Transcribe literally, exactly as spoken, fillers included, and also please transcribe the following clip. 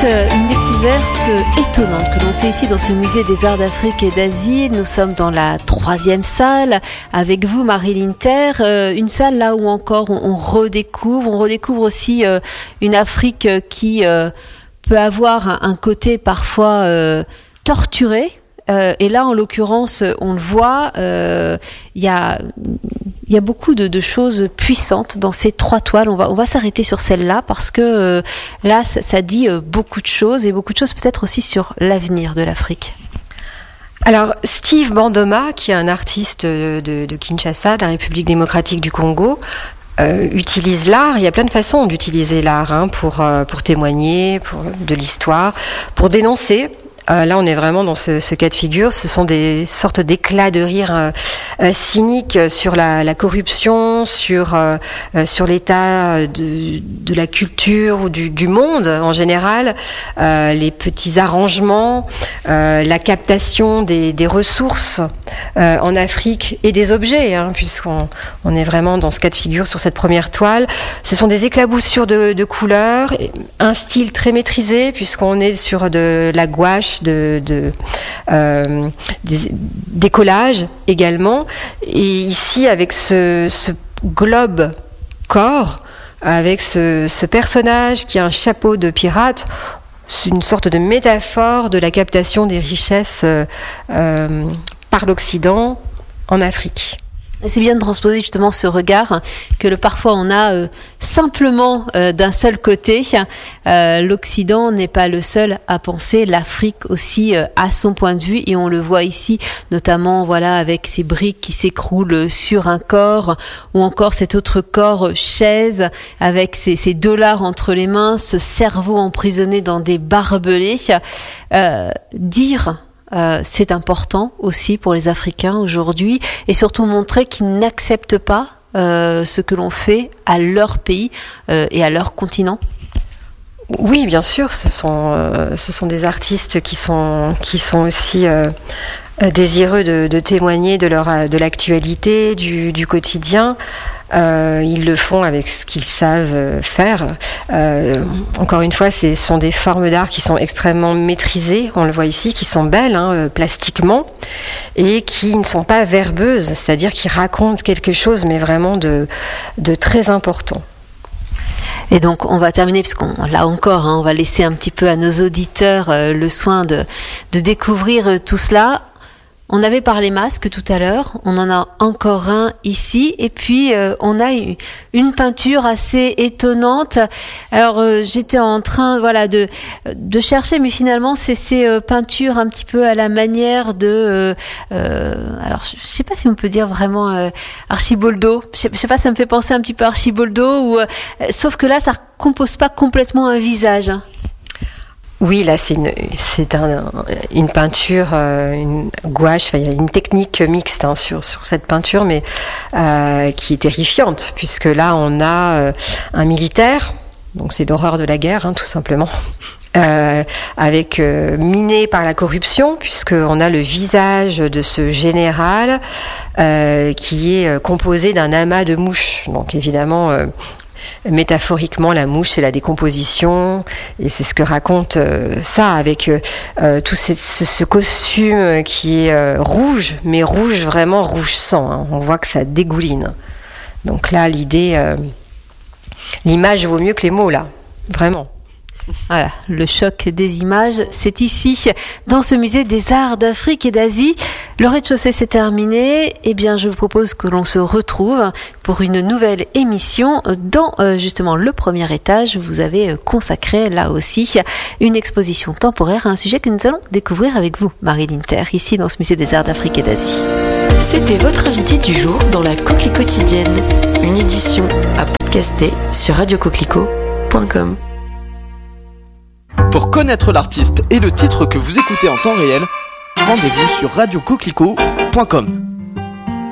une découverte étonnante que l'on fait ici dans ce musée des Arts d'Afrique et d'Asie. Nous sommes dans la troisième salle avec vous, Marie Linter, euh, une salle là où encore on, on redécouvre, on redécouvre aussi euh, une Afrique qui euh, peut avoir un, un côté parfois euh, torturé. Euh, et là, en l'occurrence, on le voit, il euh, y a il y a beaucoup de, de choses puissantes dans ces trois toiles. On va on va s'arrêter sur celle-là parce que euh, là, ça, ça dit euh, beaucoup de choses et beaucoup de choses peut-être aussi sur l'avenir de l'Afrique. Alors, Steve Bandoma, qui est un artiste de, de Kinshasa, de la République démocratique du Congo, euh, utilise l'art. Il y a plein de façons d'utiliser l'art hein, pour euh, pour témoigner, pour de l'histoire, pour dénoncer. Euh, là, on est vraiment dans ce, ce cas de figure. Ce sont des sortes d'éclats de rire euh, euh, cyniques sur la, la corruption, sur euh, euh, sur l'état de, de la culture ou du, du monde en général, euh, les petits arrangements, euh, la captation des, des ressources euh, en Afrique et des objets, hein, puisqu'on on est vraiment dans ce cas de figure sur cette première toile. Ce sont des éclaboussures de, de couleurs, un style très maîtrisé puisqu'on est sur de la gouache. De, de euh, des, des collages également, et ici avec ce, ce globe corps, avec ce, ce personnage qui a un chapeau de pirate, c'est une sorte de métaphore de la captation des richesses euh, euh, par l'Occident en Afrique. C'est bien de transposer justement ce regard que le, parfois on a euh, simplement euh, d'un seul côté. Euh, L'Occident n'est pas le seul à penser, l'Afrique aussi euh, a son point de vue et on le voit ici, notamment voilà avec ces briques qui s'écroulent sur un corps ou encore cet autre corps chaise avec ces, ces dollars entre les mains, ce cerveau emprisonné dans des barbelés. Euh, dire Euh, c'est important aussi pour les Africains aujourd'hui et surtout montrer qu'ils n'acceptent pas euh, ce que l'on fait à leur pays euh, et à leur continent. Oui, bien sûr, ce sont euh, ce sont des artistes qui sont qui sont aussi euh, désireux de, de témoigner de leur de l'actualité, du, du quotidien. Euh, ils le font avec ce qu'ils savent faire. Euh, encore une fois, ce sont des formes d'art qui sont extrêmement maîtrisées, on le voit ici, qui sont belles hein, plastiquement et qui ne sont pas verbeuses, c'est-à-dire qui racontent quelque chose, mais vraiment de, de très important. Et donc on va terminer, puisqu'on là encore, hein, on va laisser un petit peu à nos auditeurs euh, le soin de, de découvrir euh, tout cela. On avait parlé masque tout à l'heure, on en a encore un ici, et puis euh, on a une, une peinture assez étonnante. Alors euh, j'étais en train, voilà, de de chercher, mais finalement c'est ces euh, peintures un petit peu à la manière de, euh, euh, alors je, je sais pas si on peut dire vraiment euh, Archiboldo. Je sais, je sais pas, ça me fait penser un petit peu à Archiboldo, ou euh, sauf que là ça compose pas complètement un visage. Oui, là c'est une c'est un, une peinture, euh, une gouache. Enfin, il y a une technique mixte hein, sur sur cette peinture, mais euh, qui est terrifiante puisque là on a euh, un militaire, donc c'est l'horreur de la guerre, hein, tout simplement. Euh, avec euh, miné par la corruption, puisqu'on a le visage de ce général euh, qui est euh, composé d'un amas de mouches. Donc évidemment. Euh, Métaphoriquement, la mouche, c'est la décomposition, et c'est ce que raconte euh, ça, avec euh, tout ces, ce, ce costume qui est euh, rouge, mais rouge vraiment rouge sang. Hein. On voit que ça dégouline. Donc là, l'idée, euh, l'image vaut mieux que les mots, là, vraiment. Voilà, le choc des images, c'est ici, dans ce musée des Arts d'Afrique et d'Asie. Le rez-de-chaussée s'est terminé. Eh bien, je vous propose que l'on se retrouve pour une nouvelle émission dans euh, justement le premier étage. Vous avez consacré là aussi une exposition temporaire à un sujet que nous allons découvrir avec vous, Marie Linter, ici dans ce musée des Arts d'Afrique et d'Asie. C'était votre invité du jour dans la Coquelicot quotidienne, une édition à podcaster sur radio coquelicot point com. Pour connaître l'artiste et le titre que vous écoutez en temps réel, rendez-vous sur radio coquelicot point com.